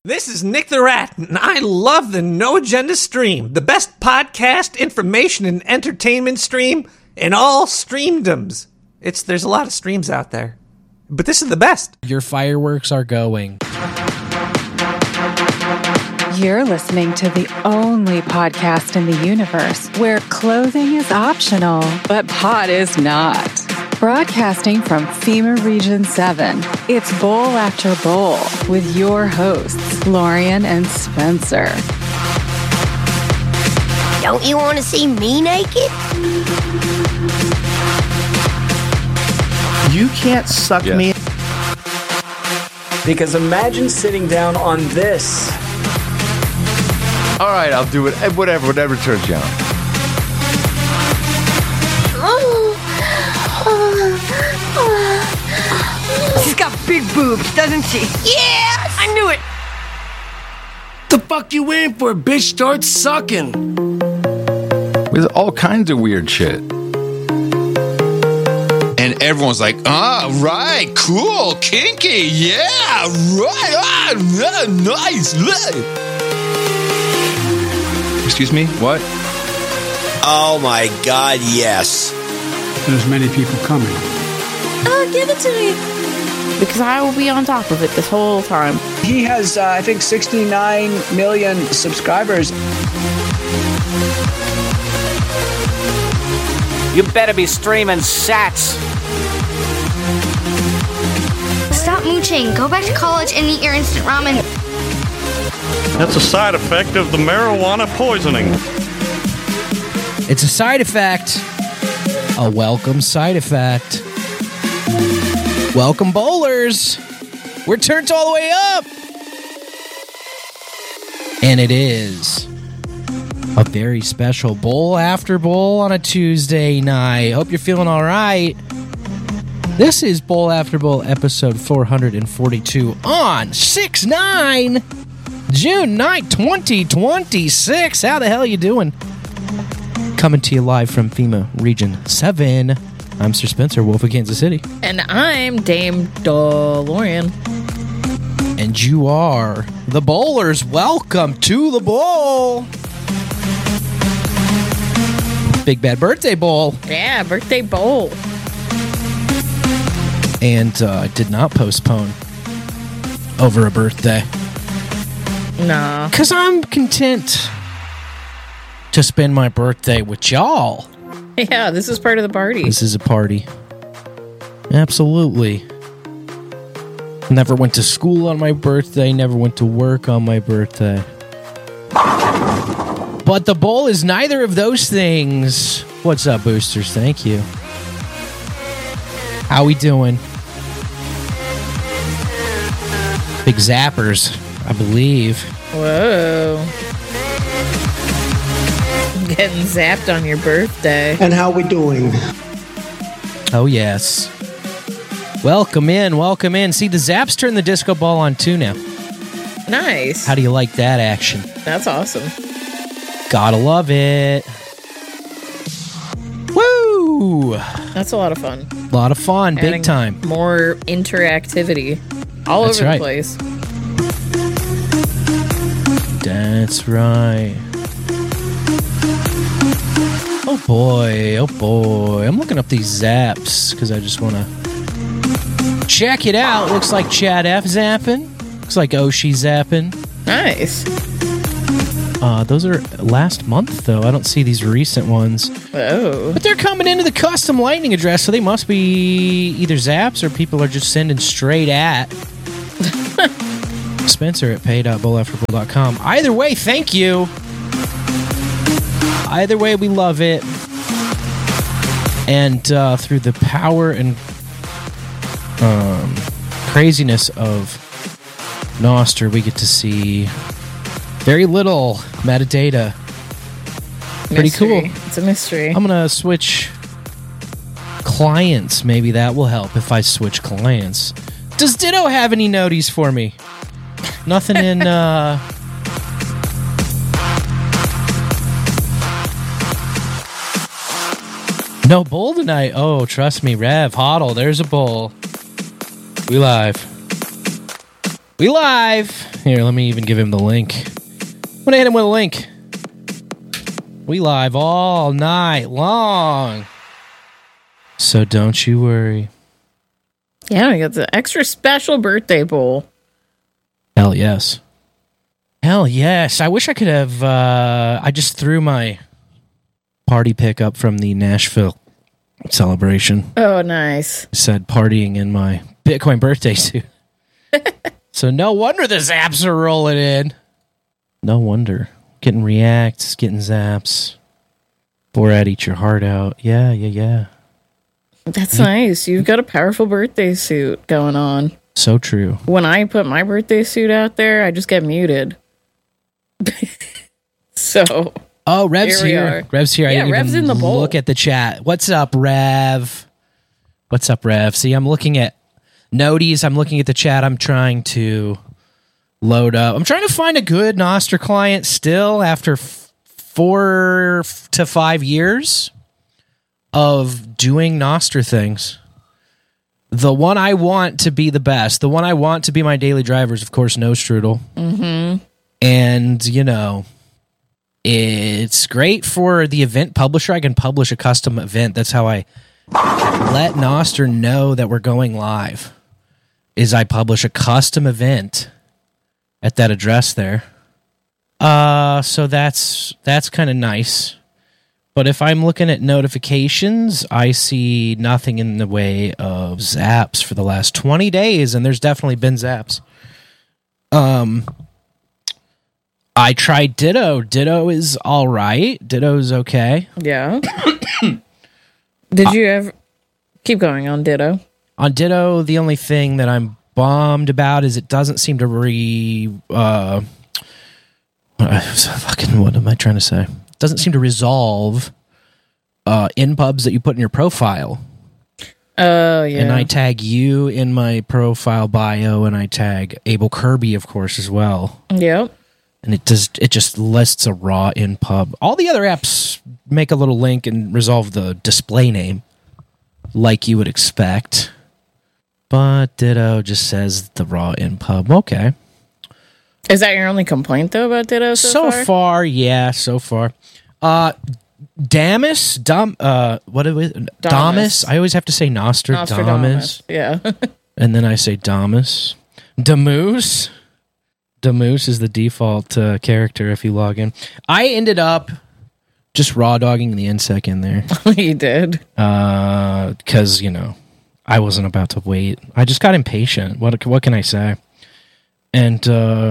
This is Nick the Rat, and I love the No Agenda stream, the best podcast, information, and entertainment stream in all streamdoms. There's a lot of streams out there, but this is the best. Your fireworks are going. You're listening to the only podcast in the universe where clothing is optional, but pot is not. Broadcasting from FEMA Region 7, it's Bowl After Bowl with your hosts, Lorian and Spencer. Don't you want to see me naked? You can't suck me. Because imagine sitting down on this. All right, I'll do it. Whatever turns you on. She's got big boobs, doesn't she? Yes! I knew it! The fuck you waiting for, bitch? Start sucking. There's all kinds of weird shit. And everyone's like, right, cool, kinky, yeah, right, nice. Excuse me? What? Oh my God, yes. There's many people coming. Oh, give it to me. Because I will be on top of it this whole time. He has, I think, 69 million subscribers. You better be streaming sats. Stop mooching. Go back to college and eat your instant ramen. That's a side effect of the marijuana poisoning. It's a side effect. A welcome side effect. Welcome, bowlers. We're turned all the way up. And it is a very special bowl after bowl on a Tuesday night. Hope you're feeling all right. This is Bowl After Bowl episode 442 on 6/9, June 9th, 2026. How the hell are you doing? Coming to you live from FEMA Region 7. I'm Sir Spencer, Wolf of Kansas City. And I'm Dame DeLorean. And you are the bowlers. Welcome to the bowl. Big Bad Birthday Bowl. Yeah, birthday bowl. And I did not postpone over a birthday. No. Because I'm content to spend my birthday with y'all. Yeah, this is part of the party. This is a party. Absolutely. Never went to school on my birthday, never went to work on my birthday. But the bowl is neither of those things. What's up, boosters? Thank you. How we doing? Big zappers, I believe. Whoa. Getting zapped on your birthday. And how we doing? Oh, yes. Welcome in, welcome in. See, the zaps turn the disco ball on too now. Nice. How do you like that action? That's awesome. Gotta love it. Woo! That's a lot of fun. A lot of fun, big Adding time. More interactivity all That's over right. the place. That's right. Oh boy, oh boy. I'm looking up these zaps because I just want to check it out. Looks like Chad F zapping. Looks like Oshi zapping. Nice. Those are last month, though. I don't see these recent ones. Oh. But they're coming into the custom lightning address, so they must be either zaps or people are just sending straight at Spencer at pay.bowlafterbowl.com. Either way, thank you. Either way, we love it. And through the power and craziness of Nostr, we get to see very little metadata. Pretty Mystery. cool. It's a mystery. I'm going to switch clients. Maybe that will help if I switch clients. Does Ditto have any noties for me? Nothing in... No bowl tonight. Oh, trust me, Rev, Hoddle, there's a bowl. We live. We live. Here, let me even give him the link. I'm going to hit him with a link. We live all night long. So don't you worry. Yeah, we got the extra special birthday bowl. Hell yes. Hell yes. I wish I could have... I just threw my party pick up from the Nashville celebration. Oh, nice. I said partying in my Bitcoin birthday suit. So no wonder the zaps are rolling in. No wonder. Getting reacts, getting zaps. Borat, eat your heart out. Yeah. That's nice. You've got a powerful birthday suit going on. So true. When I put my birthday suit out there, I just get muted. So. Oh, Rev's here. Rev's here. Yeah, I didn't Rev's even in the bowl. look at the chat. What's up, Rev? What's up, Rev? See, I'm looking at noties. I'm looking at the chat. I'm trying to load up. I'm trying to find a good Nostr client still after 4 to 5 years of doing Nostr things. The one I want to be the best, the one I want to be my daily driver is, of course, Nostrudel. Mm-hmm. And, you know, it's great for the event publisher. I can publish a custom event. That's how I let Nostr know that we're going live, is I publish a custom event at that address there. So that's kind of nice. But if I'm looking at notifications, I see nothing in the way of zaps for the last 20 days, and there's definitely been zaps. I tried Ditto. Ditto is all right. Ditto's okay. Yeah. Did you ever keep going on Ditto? On Ditto, the only thing that I'm bummed about is it doesn't seem to what am I trying to say? It doesn't seem to resolve in-pubs that you put in your profile. Oh, yeah. And I tag you in my profile bio, and I tag Abel Kirby, of course, as well. Yep. And it just lists a raw in-pub. All the other apps make a little link and resolve the display name, like you would expect. But Ditto just says the raw in-pub. Okay. Is that your only complaint, though, about Ditto so far? Yeah, so far. Damus? What is it? Damus? I always have to say Nostradamus. Yeah. And then I say Damus. Damus? Damus is the default character if you log in. I ended up just raw dogging the InSec in there. You did? Because, you know, I wasn't about to wait. I just got impatient. What can I say? And,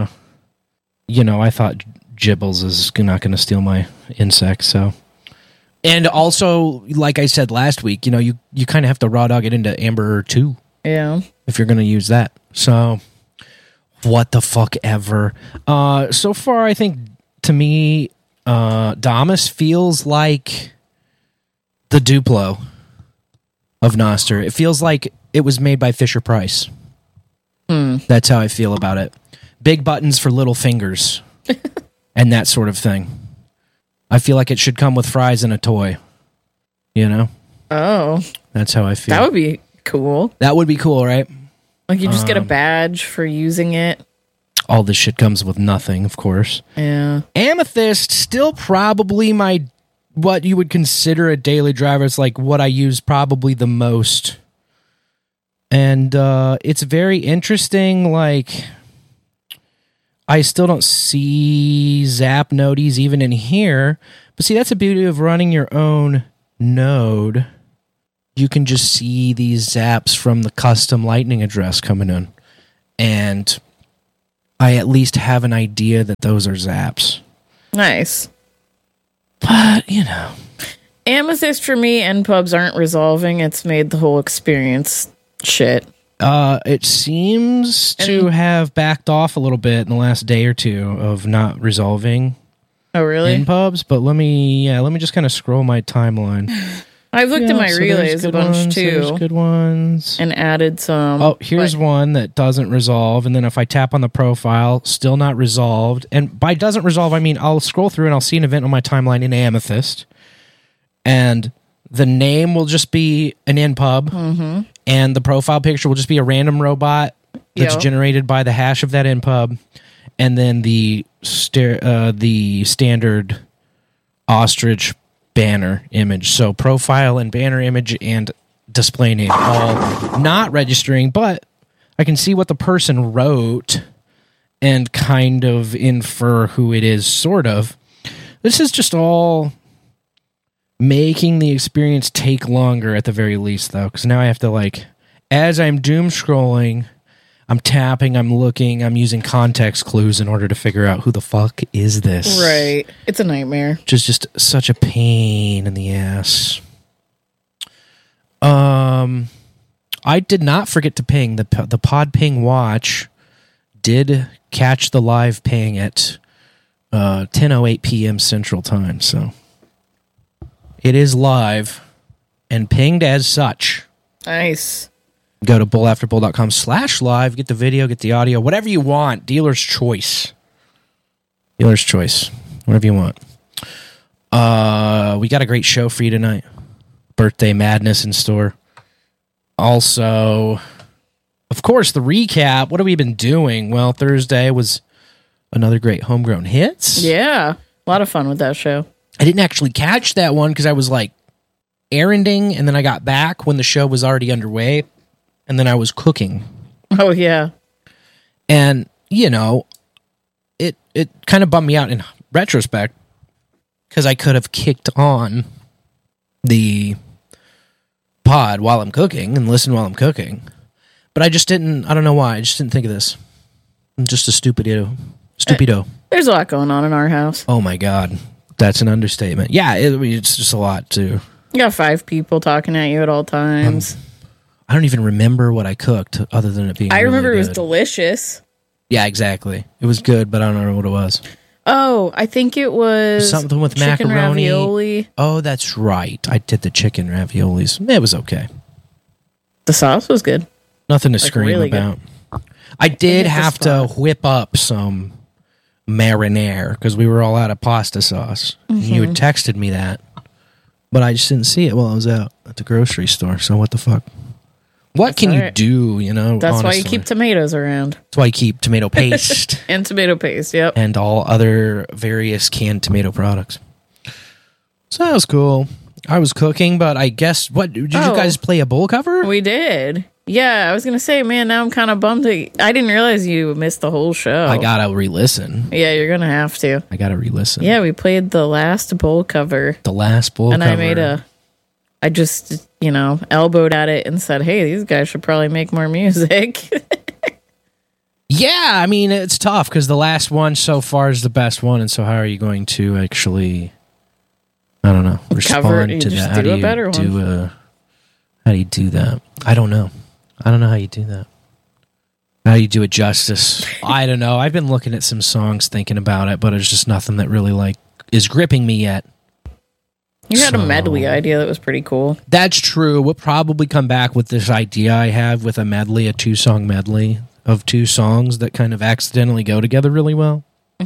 you know, I thought Gibbles is not going to steal my InSec, so... And also, like I said last week, you know, you kind of have to raw dog it into Amber 2. Yeah. If you're going to use that. So, what the fuck ever. So far, I think, to me, Damus feels like the Duplo of Nostr. It feels like it was made by Fisher-Price. That's how I feel about it. Big buttons for little fingers. And that sort of thing. I feel like it should come with fries and a toy. You know? Oh. That's how I feel. That would be cool. That would be cool, right? Like you just get a badge for using it. All this shit comes with nothing, of course. Yeah. Amethyst, still probably what you would consider a daily driver. It's like what I use probably the most. And it's very interesting, like... I still don't see Zap nodes even in here. But see, that's the beauty of running your own node. You can just see these zaps from the custom Lightning address coming in. And I at least have an idea that those are zaps. Nice. But, you know. Amethyst for me, NPubs aren't resolving. It's made the whole experience shit. It seems to have backed off a little bit in the last day or two of not resolving. Oh, really? NPubs, but let me just kind of scroll my timeline. I've looked at my relays a bunch too. There's good ones. And added some. Oh, here's one that doesn't resolve, and then if I tap on the profile, still not resolved. And by doesn't resolve, I mean I'll scroll through and I'll see an event on my timeline in Amethyst, and the name will just be an NPub. Mm-hmm. And the profile picture will just be a random robot that's Yep. generated by the hash of that npub, and then the standard ostrich banner image. So profile and banner image and display name all not registering, but I can see what the person wrote and kind of infer who it is, sort of. This is just all making the experience take longer at the very least, though, because now I have to, like, as I'm doom scrolling, I'm tapping, I'm looking, I'm using context clues in order to figure out who the fuck is this. Right. It's a nightmare. Which is just such a pain in the ass. I did not forget to ping. The Pod Ping Watch did catch the live ping at 10:08 p.m. Central Time, so it is live and pinged as such. Nice. Go to bullafterbull.com/live, get the video, get the audio, whatever you want. Dealer's choice. Dealer's choice. Whatever you want. We got a great show for you tonight. Birthday madness in store. Also, of course, the recap. What have we been doing? Well, Thursday was another great Homegrown Hits. Yeah. A lot of fun with that show. I didn't actually catch that one because I was like erranding, and then I got back when the show was already underway, and then I was cooking. Oh, yeah. And, you know, it kind of bummed me out in retrospect because I could have kicked on the pod while I'm cooking and listened while I'm cooking. But I just didn't, I don't know why, I just didn't think of this. I'm just a stupido. There's a lot going on in our house. Oh my God. That's an understatement. Yeah, it's just a lot too. You got 5 people talking at you at all times. I don't even remember what I cooked other than it being I remember really it was good. delicious. Yeah, exactly. It was good, but I don't know what it was. Oh, I think it was Something with chicken macaroni. ravioli. Oh, that's right. I did the chicken raviolis. It was okay. The sauce was good. Nothing to Like, scream really about. I did hit the have to whip up some marinara because we were all out of pasta sauce. And you had texted me that, but I just didn't see it while I was out at the grocery store. So what the fuck? What can you do, you know? That's honestly. why you keep tomatoes around. That's why you keep tomato paste. And tomato paste, yep. And all other various canned tomato products. So that was cool. I was cooking, but I guess, what, did you guys play a bowl cover? We did. Yeah, I was going to say, man, now I'm kind of bummed. I didn't realize you missed the whole show. I gotta re-listen. Yeah, you're going to have to. I gotta re-listen. Yeah, we played the last bowl cover. The last bowl and cover. I just, elbowed at it and said, hey, these guys should probably make more music. Yeah, I mean, it's tough because the last one so far is the best one. And so how are you going to actually, I don't know, respond to that? How do you do that? I don't know. I don't know how you do that. How do you do it justice? I don't know. I've been looking at some songs thinking about it, but there's just nothing that really is gripping me yet. You had a medley idea that was pretty cool. That's true. We'll probably come back with this idea I have with a medley, a 2-song medley of 2 songs that kind of accidentally go together really well.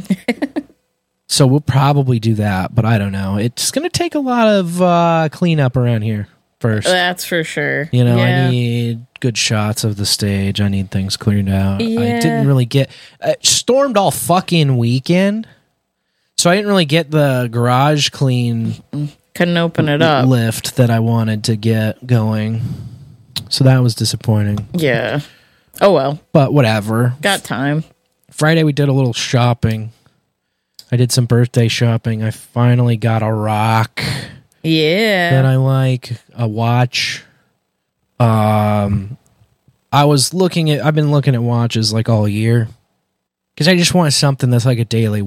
So we'll probably do that, but I don't know. It's going to take a lot of cleanup around here first. That's for sure. I need good shots of the stage. I need things cleared out. Yeah. I didn't really get... stormed all fucking weekend, so I didn't really get the garage clean... Couldn't open it up. Lift that I wanted to get going. So that was disappointing. Yeah. Oh well. But whatever. Got time. Friday we did a little shopping. I did some birthday shopping. I finally got a rock. Yeah. That I like. A watch. I've been looking at watches like all year. Because I just want something that's like a daily